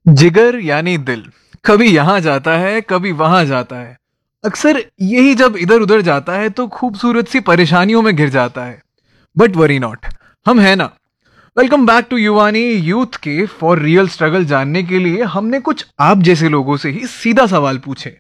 जिगर यानी दिल कभी यहाँ जाता है कभी वहां जाता है। अक्सर यही जब इधर उधर जाता है तो खूबसूरत सी परेशानियों में घिर जाता है। बट वरी नॉट, हम है ना। वेलकम बैक टू युवानी यूथ के फॉर रियल स्ट्रगल जानने के लिए हमने कुछ आप जैसे लोगों से ही सीधा सवाल पूछे।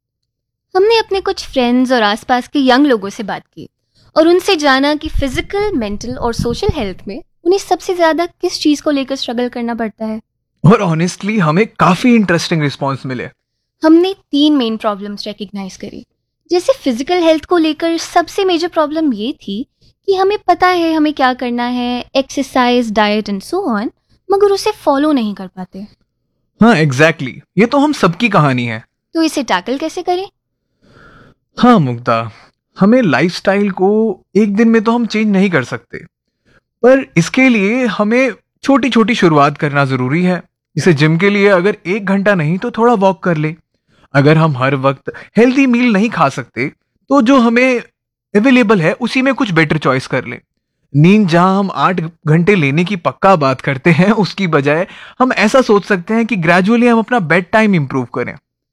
हमने अपने कुछ फ्रेंड्स और आसपास के यंग लोगों से बात की और उनसे जाना कि फिजिकल, मेंटल और सोशल हेल्थ में उन्हें सबसे ज्यादा किस चीज को लेकर स्ट्रगल करना पड़ता है। और ऑनेस्टली हमें काफी इंटरेस्टिंग रिस्पॉन्स मिले। हमने 3 मेन प्रॉब्लम्स रिकग्नाइज करी। जैसे फिजिकल हेल्थ को लेकर सबसे मेजर प्रॉब्लम ये थी कि हमें पता है हमें क्या करना है, exercise, diet and so on, मगर उसे फॉलो नहीं कर पाते। हाँ एग्जैक्टली, ये तो हम सबकी कहानी है। तो इसे टैकल कैसे करें? हाँ मुग्धा, हमें लाइफस्टाइल को एक दिन में तो हम चेंज नहीं कर सकते, पर इसके लिए हमें छोटी छोटी शुरुआत करना जरूरी है। जैसे जिम के लिए अगर 1 घंटा नहीं तो थोड़ा वॉक कर ले। अगर हम हर वक्त हेल्दी मील नहीं खा सकते तो जो हमें अवेलेबल है उसी में कुछ बेटर चॉइस कर ले। नींद जहां हम 8 घंटे लेने की पक्का बात करते हैं उसकी बजाय हम ऐसा सोच सकते हैं कि ग्रेजुअली हम अपना बेड टाइम इंप्रूव करें।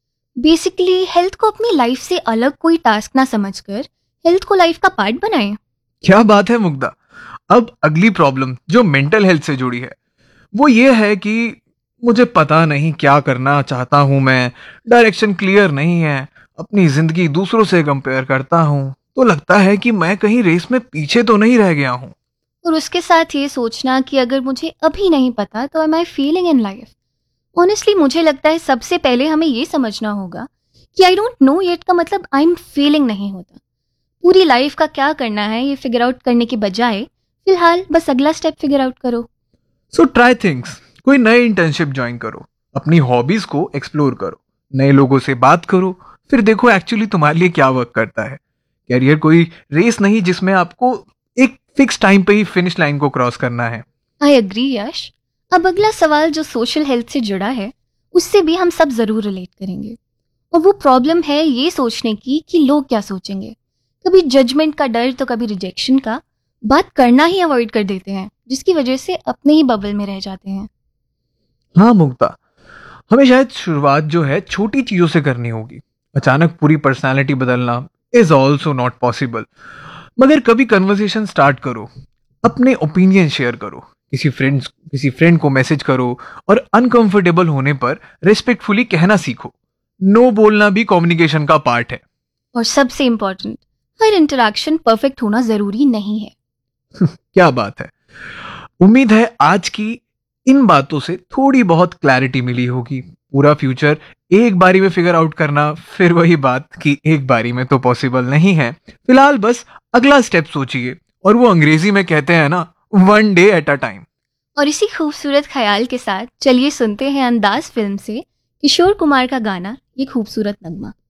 बेसिकली हेल्थ को अपनी लाइफ से अलग कोई टास्क ना समझकर हेल्थ को लाइफ का पार्ट बनाएं। क्या बात है मुग्धा। अब अगली प्रॉब्लम जो मेंटल हेल्थ से जुड़ी है वो ये है कि मुझे पता नहीं क्या करना चाहता हूं, मैं डायरेक्शन क्लियर नहीं है, अपनी जिंदगी दूसरों से कंपेयर करता हूं तो लगता है कि मैं कहीं रेस में पीछे तो नहीं रह गया हूं। और उसके साथ ये सोचना कि अगर मुझे अभी नहीं पता तो M I feeling in life. Honestly मुझे लगता है सबसे पहले हमें ये समझना होगा कि आई डोंट नो येट का मतलब आई एम फीलिंग नहीं होता। पूरी लाइफ का क्या करना है ये फिगर आउट करने के बजाय फिलहाल बस अगला स्टेप फिगर आउट करो। So try things. कोई नए इंटर्नशिप ज्वाइन करो, अपनी हॉबीज को एक्सप्लोर करो, नए लोगों से बात करो, फिर देखो एक्चुअली तुम्हारे लिए क्या वर्क करता है। कैरियर कोई रेस नहीं जिसमें आपको एक फिक्स टाइम पे ही फिनिश लाइन को क्रॉस करना है। आई एग्री यश। अब अगला सवाल जो सोशल हेल्थ से जुड़ा है उससे भी हम सब जरूर रिलेट करेंगे, और वो प्रॉब्लम है ये सोचने की कि लोग क्या सोचेंगे। कभी जजमेंट का डर तो कभी रिजेक्शन का। बात करना ही अवॉइड कर देते हैं जिसकी वजह से अपने ही बबल में रह जाते हैं। हाँ मुक्ता, हमें शायद शुरुआत जो है छोटी चीजों से करनी होगी। अचानक पूरी पर्सनालिटी बदलना इज ऑल्सो नॉट पॉसिबल। मगर कभी कन्वर्सेशन स्टार्ट करो, अपने ओपिनियन शेयर करो, किसी फ्रेंड को मैसेज करो और अनकंफर्टेबल होने पर रिस्पेक्टफुली कहना सीखो। नो बोलना भी कम्युनिकेशन का पार्ट है। और सबसे इम्पोर्टेंट, हर इंटरेक्शन परफेक्ट होना जरूरी नहीं है। क्या बात है। उम्मीद है आज की इन बातों से थोड़ी बहुत क्लैरिटी मिली होगी। पूरा फ्यूचर एक बारी में फिगर आउट करना फिर वही बात कि एक बारी में तो पॉसिबल नहीं है। फिलहाल बस अगला स्टेप सोचिए, और वो अंग्रेजी में कहते हैं ना, one day at a time. और इसी खूबसूरत ख्याल के साथ चलिए सुनते हैं अंदाज फिल्म से किशोर कुमार का गाना ये खूबसूरत नगमा।